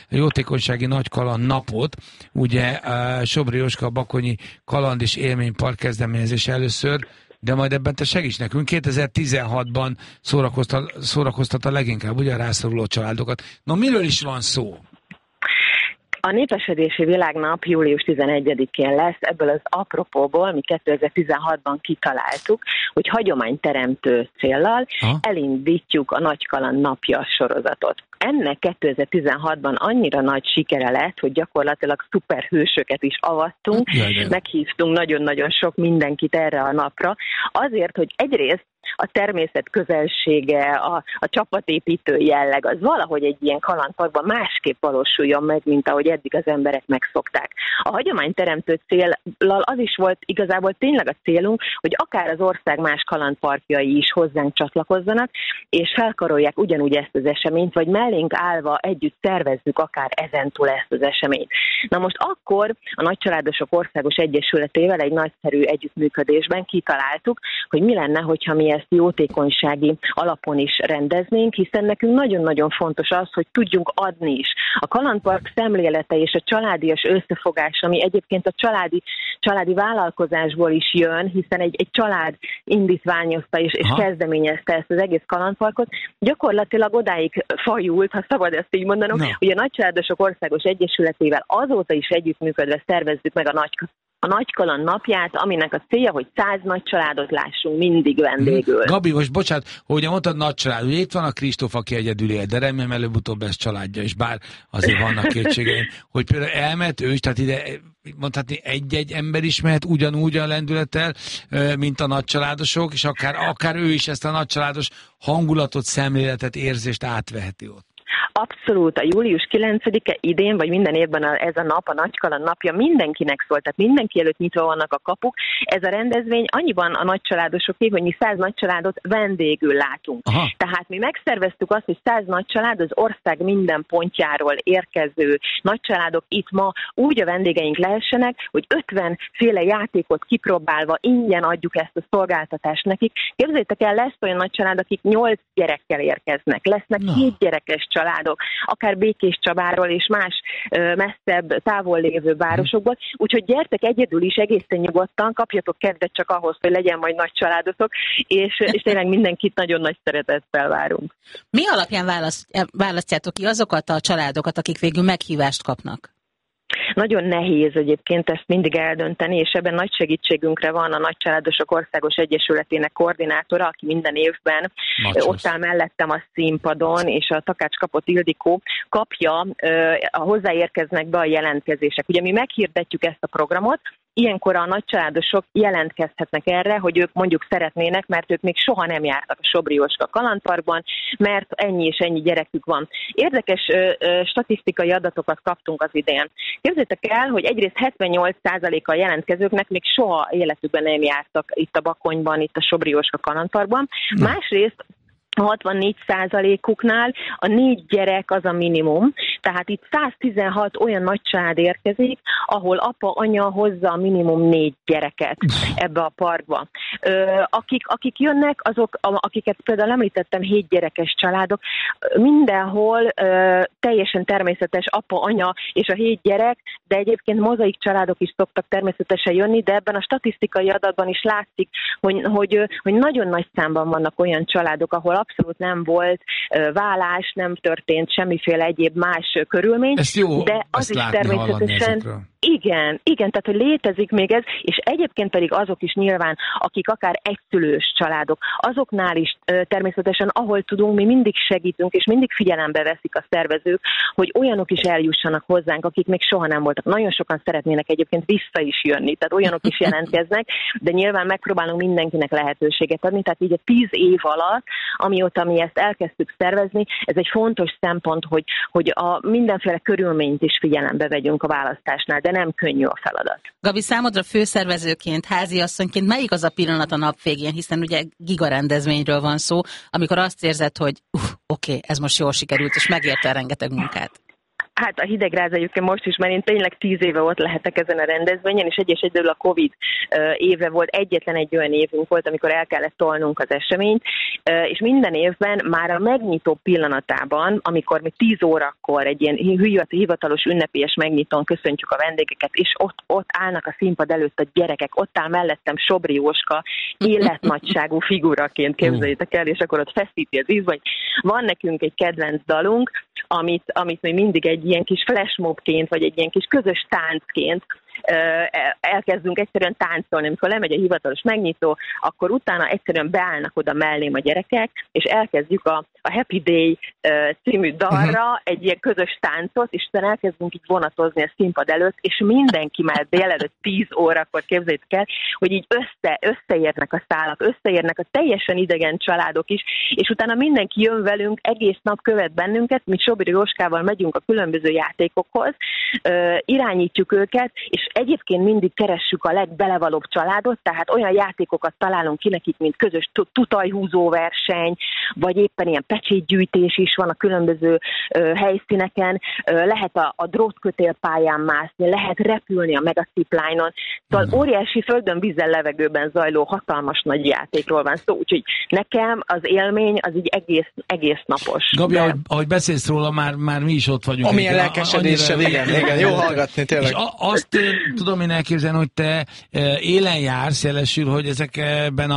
jótékonysági nagykaland napot, ugye Sobri Jóska Bakonyi Kaland és Élménypark kezdeményezés először, de majd ebben te segíts nekünk. 2016-ban szórakoztatta leginkább ugye a rászoruló családokat. No, miről is van szó? A Népesedési Világnap július 11-én lesz, ebből az apropóból mi 2016-ban kitaláltuk, hogy hagyományteremtő céllal elindítjuk a Nagykaland napja sorozatot. Ennek 2016-ban annyira nagy sikere lett, hogy gyakorlatilag szuperhősöket is avattunk, meghívtunk nagyon-nagyon sok mindenkit erre a napra, azért, hogy egyrészt a természet közelsége, a csapatépítő jelleg, az valahogy egy ilyen kalandparkban másképp valósuljon meg, mint ahogy eddig az emberek megszokták. A hagyományteremtő céllal az is volt igazából tényleg a célunk, hogy akár az ország más kalandparkjai is hozzánk csatlakozzanak, és felkarolják ugyanúgy ezt az eseményt, vagy mellénk állva együtt szervezzük akár ezentúl ezt az eseményt. Na most akkor a Nagycsaládosok Országos Egyesületével egy nagyszerű együttműködésben kitaláltuk, hogy mi lenne, hogyha mi ezt jótékonysági alapon is rendeznénk, hiszen nekünk nagyon-nagyon fontos az, hogy tudjunk adni is. A kalandpark szemlélete és a családias összefogás, ami egyébként a családi vállalkozásból is jön, hiszen egy család indítványozta és kezdeményezte ezt az egész kalandparkot, gyakorlatilag odáig fajult, ha szabad ezt így mondanom, hogy a Nagycsaládosok Országos Egyesületével azóta is együttműködve szervezzük meg a Nagykaland napját, aminek a célja, hogy 100 nagy családot lássunk mindig vendégül. Gabi, most bocsánat, hogy mondtad nagy család, ugye itt van a Kristóf, aki egyedül él, de remélem előbb-utóbb lesz családja, és bár azért vannak kétségeim, hogy például elmehet ő is, tehát ide mondhatni egy-egy ember is mehet ugyanúgy a lendülettel, mint a nagycsaládosok, és akár ő is ezt a nagycsaládos hangulatot, szemléletet, érzést átveheti ott. Abszolút, a július 9-e idén, vagy minden évben ez a nap, a Nagykaland napja mindenkinek szól, tehát mindenki előtt nyitva vannak a kapuk. Ez a rendezvény annyiban a nagycsaládosoké, hogy mi 100 nagycsaládot vendégül látunk. Aha. Tehát mi megszerveztük azt, hogy 100 nagycsalád az ország minden pontjáról érkező nagycsaládok itt ma úgy a vendégeink lehessenek, hogy 50 féle játékot kipróbálva ingyen adjuk ezt a szolgáltatást nekik. Képzeljétek el, lesz olyan nagycsalád, akik 8 gyerekkel érkeznek, lesznek 2 gyerekes családok, akár Békés Csabáról és más messzebb, távol lévő városokból. Úgyhogy gyertek egyedül is egészen nyugodtan, kapjatok kedvet csak ahhoz, hogy legyen majd nagy családotok, és tényleg mindenkit nagyon nagy szeretettel várunk. Mi alapján választjátok ki azokat a családokat, akik végül meghívást kapnak? Nagyon nehéz egyébként ezt mindig eldönteni, és ebben nagy segítségünkre van a Nagycsaládosok Országos Egyesületének koordinátora, aki minden évben ott áll mellettem a színpadon, és a Takács Kapott Ildikó kapja, hozzáérkeznek be a jelentkezések. Ugye mi meghirdetjük ezt a programot, ilyenkor a nagycsaládosok jelentkezhetnek erre, hogy ők mondjuk szeretnének, mert ők még soha nem jártak a Sobri Jóska kalandparkban, mert ennyi és ennyi gyerekük van. Érdekes statisztikai adatokat kaptunk az idén. Képzeljétek el, hogy egyrészt 78%-a a jelentkezőknek még soha életükben nem jártak itt a Bakonyban, itt a Sobri Jóska kalandparkban. Másrészt a 64%-uknál a 4 gyerek az a minimum, tehát itt 116 olyan nagy család érkezik, ahol apa, anya hozza a minimum 4 gyereket ebbe a parkba. Akik jönnek, azok, akiket például említettem, 7 gyerekes családok, mindenhol teljesen természetes apa, anya és a 7 gyerek, de egyébként mozaik családok is szoktak természetesen jönni, de ebben a statisztikai adatban is látszik, hogy nagyon nagy számban vannak olyan családok, ahol abszolút nem volt válás, nem történt semmiféle egyéb más körülmény, jó, de az is természetesen... Igen, tehát hogy létezik még ez, és egyébként pedig azok is nyilván, akik akár egyszülős családok, azoknál is természetesen, ahol tudunk, mi mindig segítünk, és mindig figyelembe veszik a szervezők, hogy olyanok is eljussanak hozzánk, akik még soha nem voltak. Nagyon sokan szeretnének egyébként vissza is jönni, tehát olyanok is jelentkeznek, de nyilván megpróbálunk mindenkinek lehetőséget adni, tehát így a 10 év alatt, amióta mi ezt elkezdtük szervezni, ez egy fontos szempont, hogy a mindenféle körülményt is figyelembe vegyünk a választásnál, de nem könnyű a feladat. Gabi, számodra főszervezőként, háziasszonyként melyik az a pillanat a nap végén, hiszen ugye gigarendezvényről van szó, amikor azt érzed, hogy oké, ez most jól sikerült, és megérte rengeteg munkát? Hát a hidegráz egyébként most is, mert én tényleg 10 éve ott lehetek ezen a rendezvényen, és egyedül a Covid éve volt, egyetlen egy olyan évünk volt, amikor el kellett tolnunk az eseményt, és minden évben már a megnyitó pillanatában, amikor mi 10 órakor egy ilyen hivatalos ünnepélyes megnyitón köszöntjük a vendégeket, és ott állnak a színpad előtt a gyerekek, ott áll mellettem Sobri Jóska, életnagyságú figuraként, képzeljétek el, és akkor ott feszíti az ízbe, hogy van nekünk egy kedvenc dalunk, amit mi mindig egy ilyen kis flashmobként, vagy egy ilyen kis közös táncként elkezdünk egyszerűen táncolni. Amikor lemegy a hivatalos megnyitó, akkor utána egyszerűen beállnak oda mellém a gyerekek, és elkezdjük a Happy Day című dalra egy ilyen közös táncot, és utána elkezdünk így vonatozni a színpad előtt, és mindenki már délelőtt 10 órakor, képzeljétek el, hogy így összeérnek a szálak, összeérnek a teljesen idegen családok is, és utána mindenki jön velünk, egész nap követ bennünket, mi Sobri Jóskával megyünk a különböző játékokhoz, irányítjuk őket, és egyébként mindig keressük a legbelevalóbb családot, tehát olyan játékokat találunk ki nekik, mint közös tutajhúzó verseny, vagy éppen ilyen pecsétgyűjtés is van a különböző helyszíneken, lehet a drótkötélpályán mászni, lehet repülni a Megacipline-on, szóval óriási földön, vízzel, levegőben zajló hatalmas nagy játékról van szó, úgyhogy nekem az élmény az így egész napos. Gabi, ahogy beszélsz róla, már mi is ott vagyunk. Amilyen lelkesedéssel, igen, jó hallgatni, tényleg. És azt tudom én elképzelni, hogy te élen jársz, jelesül, hogy ezekben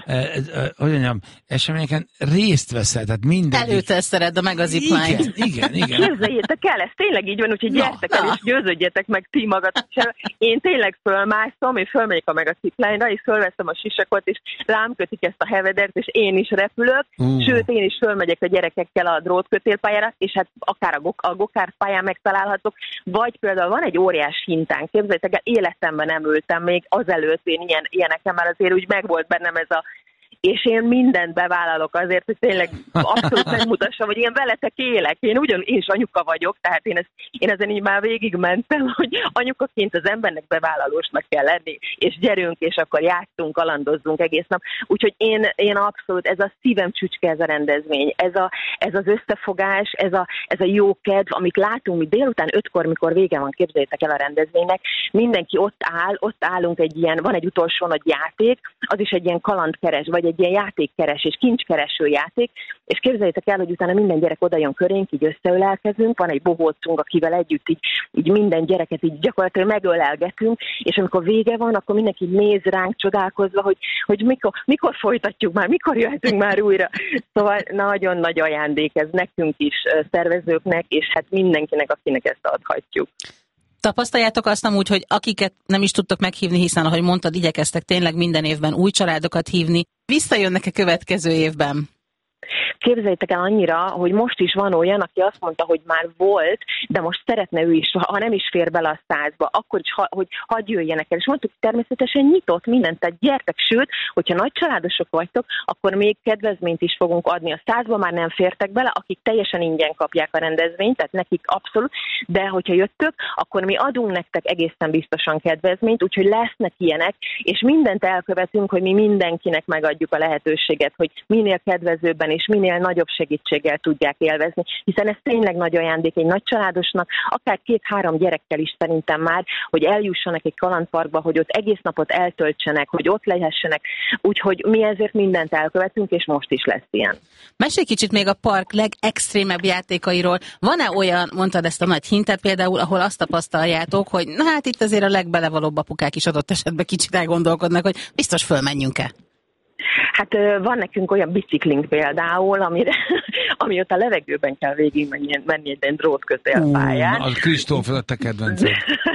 hogy mondjam, eseményeken részt veszel, tehát minden. Előtesztered a Megazipline-t. Igen. Képzeljétek el, ez tényleg így van, úgyhogy gyertek el és győződjetek meg ti magatok. Én tényleg fölmászom, és fölmegyek a Megazipline-ra, és fölveszem a sisakot, és rám kötik ezt a hevedert, és én is repülök, sőt, én is fölmegyek a gyerekekkel a drótkötélpályára, és hát akár a gokártpályán megtalálhatok, vagy például van egy óriás hintánk, képzeljétek el, életemben nem ültem még azelőtt én ilyeneken, már azért úgy megvolt bennem ez a és én mindent bevállalok azért, hogy tényleg abszolút megmutassam, hogy én veletek élek. Én is anyuka vagyok, tehát én ezen így már végigmentem, hogy anyukaként az embernek bevállalósnak kell lenni, és gyerünk, és akkor játszunk, kalandozzunk egész nap. Úgyhogy én abszolút, ez a szívem csücske ez a rendezvény, ez az összefogás, ez a jó kedv, amit látunk mi délután 5-kor, mikor vége van, képzeljétek el a rendezvénynek, mindenki ott állunk van egy utolsó nagy játék, az is egy ilyen kalandkeres, vagy egy ilyen játékkeresés, kincskereső játék, és képzeljétek el, hogy utána minden gyerek oda jön körénk, így összeölelkezünk, van egy bohócunk, akivel együtt így minden gyereket így gyakorlatilag megölelgetünk, és amikor vége van, akkor mindenki néz ránk csodálkozva, hogy mikor folytatjuk már, mikor jöhetünk már újra. Szóval nagyon nagy ajándék ez nekünk is, szervezőknek, és hát mindenkinek, akinek ezt adhatjuk. Tapasztaljátok azt amúgy, hogy akiket nem is tudtok meghívni, hiszen ahogy mondtad, igyekeztek tényleg minden évben új családokat hívni, visszajönnek a következő évben? Képzeljétek el annyira, hogy most is van olyan, aki azt mondta, hogy már volt, de most szeretne ő is, ha nem is fér bele a 100-ba, akkor is, hogy hadd jöjjenek el. És mondtuk, természetesen nyitott mindent, tehát gyertek, sőt, hogyha nagy családosok vagytok, akkor még kedvezményt is fogunk adni. A 100-ba már nem fértek bele, akik teljesen ingyen kapják a rendezvényt, tehát nekik abszolút, de hogyha jöttök, akkor mi adunk nektek egészen biztosan kedvezményt, úgyhogy lesznek ilyenek, és mindent elkövetünk, hogy mi mindenkinek megadjuk a lehetőséget, hogy minél kedvezőbben és minél nagyobb segítséggel tudják élvezni, hiszen ez tényleg nagy ajándék egy nagy családosnak, akár 2-3 gyerekkel is szerintem már, hogy eljussanak egy kalandparkba, hogy ott egész napot eltöltsenek, hogy ott lehessenek, úgyhogy mi ezért mindent elkövetünk, és most is lesz ilyen. Mesélj kicsit még a park legextrémebb játékairól. Van-e olyan, mondtad ezt a nagy hintet például, ahol azt tapasztaljátok, hogy na hát itt azért a legbelevalóbb apukák is adott esetben kicsit elgondolkodnak, hogy biztos fölmenjünk-e? Hát van nekünk olyan biciklink például, ami ott a levegőben kell végigmenni egy drótkötélpályán. Az Kristóf a te kedvenced.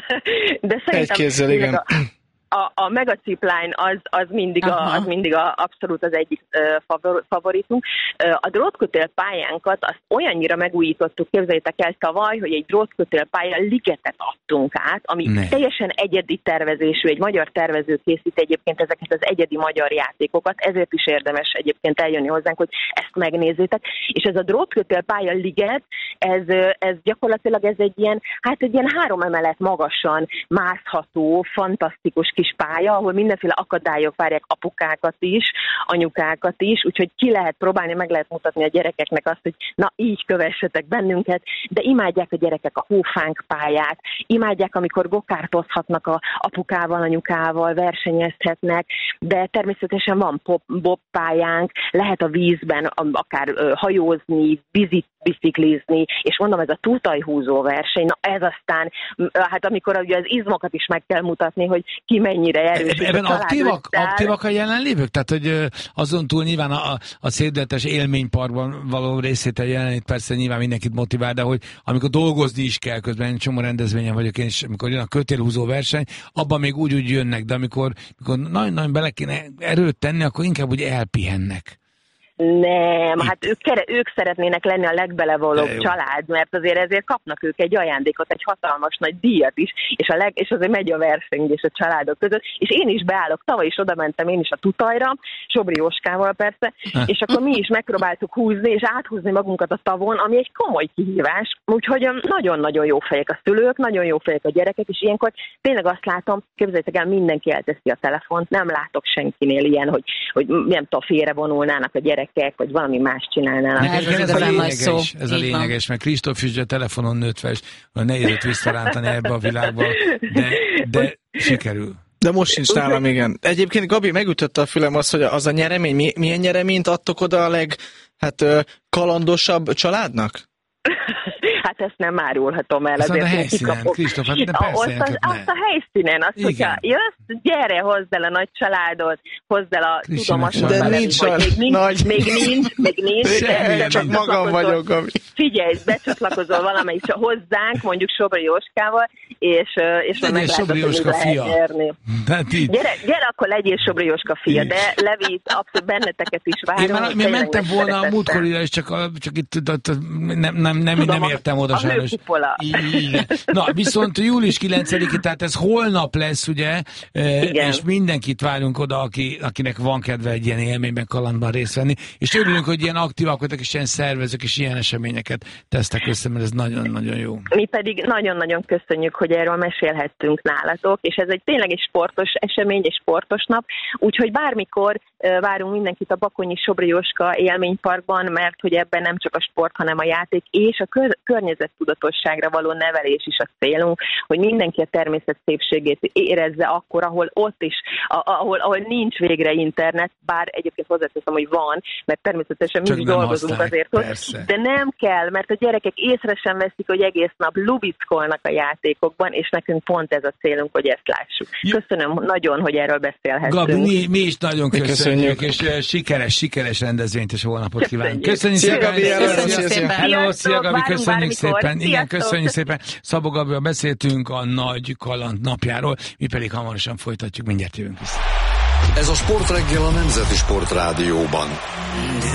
De szerintem a Megacipline az mindig abszolút az egyik favoritunk. A drótkötélpályánkat azt olyannyira megújítottuk, képzeljétek el tavaly, hogy egy drótkötélpálya ligetet adtunk át, ami teljesen egyedi tervezésű, egy magyar tervező készít egyébként ezeket az egyedi magyar játékokat, ezért is érdemes egyébként eljönni hozzánk, hogy ezt megnézzétek. És ez a drótkötélpálya liget, ez gyakorlatilag egy ilyen 3 emelet magasan mászható, fantasztikus kis kis pálya, ahol mindenféle akadályok várják apukákat is, anyukákat is, úgyhogy ki lehet próbálni, meg lehet mutatni a gyerekeknek azt, hogy na így kövessetek bennünket, de imádják a gyerekek a hófánk pályát, imádják, amikor gokártozhatnak a apukával, anyukával, versenyezhetnek, de természetesen van bobpályánk, lehet a vízben akár hajózni, biciklizni, és mondom, ez a tútajhúzó verseny, na ez aztán, hát amikor ugye az izmokat is meg kell mutatni, hogy ki mennyire erős. Ebben aktívak a jelenlévők? Tehát, hogy azon túl nyilván a szédületes élményparkban való részvétel jelenlét persze nyilván mindenkit motivál, de hogy amikor dolgozni is kell közben, én csomó rendezvényen vagyok én, és amikor jön a kötélhúzó verseny, abban még úgy jönnek, de amikor nagyon bele kéne erőt tenni, akkor inkább úgy elpihennek. Nem, hát ők szeretnének lenni a legbelevalóbb család, mert azért ezért kapnak ők egy ajándékot, egy hatalmas nagy díjat is, és azért megy a versengés a családok között, és én is beállok, tavaly is oda mentem én is a Tutajra, Sobri Jóskával persze, és akkor mi is megpróbáltuk húzni, és áthúzni magunkat a tavon, ami egy komoly kihívás, úgyhogy nagyon-nagyon jó fejek a szülők, nagyon jó fejek a gyerekek, és ilyenkor tényleg azt látom, képzeljétek el, mindenki elteszi a telefont, nem látok senkinél ilyen, hogy nem tudom, félrevonulnának a gyerekek, vagy valami más csinálnának. Ez a lényeges, mert Kristóf is a telefonon nőtt fel, és nehéz őt visszarántani ebbe a világba, de sikerül. De most sincs nálam, igen. Egyébként Gabi, megütötte a fülem azt, hogy az a nyeremény, milyen nyereményt adtok oda a kalandosabb családnak? Hát ezt nem árulhatom el. Azt a helyszínen, Kristóf, hát de persze. Azt a helyszínen, azt, hogyha jössz, gyere, hozd el a nagy családot, hozd el a tudomásot. De nincs még nincs. Csak magam vagyok, Gabi. Figyelj, becsatlakozol valamelyik hozzánk, mondjuk Sobri Jóskával, és meg Sobri Jóska fia. Gyere, akkor legyél Sobri Jóska fia, de Levi, abszolút benneteket is várom. Én mentem volna a múltkorira, és csak itt nem értem oda sajnos. Na, viszont július 9-i, tehát ez holnap lesz, ugye? Igen. És mindenkit várunk oda, akinek van kedve egy ilyen élményben, kalandban részt venni. És örülünk, hogy ilyen aktívak voltak, és ilyen szervezők, és ilyen eseményeket tesztek össze, mert ez nagyon-nagyon jó. Mi pedig nagyon-nagyon köszönjük, hogy erről mesélhettünk nálatok, és ez tényleg egy sportos esemény, egy sportos nap, úgyhogy bármikor várunk mindenkit a Bakonyi Sobri Jóska élményparkban, mert hogy ebben nem csak a sport, hanem a játék és a környezettudatosságra való nevelés is a célunk, hogy mindenki a természet szépségét érezze akkor, ahol ott is, ahol nincs végre internet, bár egyébként hozzáteszem, hogy van, mert természetesen mindig dolgozunk azért, de nem kell, mert a gyerekek észre sem veszik, hogy egész nap lubickolnak a játékokban, és nekünk pont ez a célunk, hogy ezt lássuk. Köszönöm nagyon, hogy erről beszélhettünk. Gabi, mi is nagyon köszönjük, és sikeres rendezvényt és holnapot kívánunk. Köszönjük szépen! Szia Gabi, köszönjük szépen! Igen, köszönjük szépen! Szabó Gabival beszéltünk a Nagy Kaland napjáról, mi pedig hamarosan folytatjuk, mindjárt jövünk vissza. Ez a Sportreggel a Nemzeti Sportrádióban.